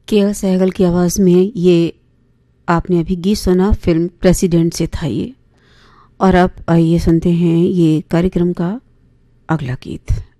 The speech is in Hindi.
के सहगल की आवाज़ में ये आपने अभी गीत सुना, फिल्म प्रेसिडेंट से था ये। और अब आइए सुनते हैं ये कार्यक्रम का अगला गीत।